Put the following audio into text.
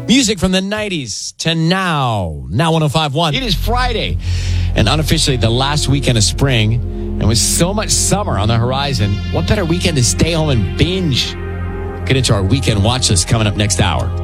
Music from the 90s to now. Now 105.1. It is Friday and unofficially the last weekend of spring. And with so much summer on the horizon, what better weekend to stay home and binge? Get into our weekend watch list coming up next hour.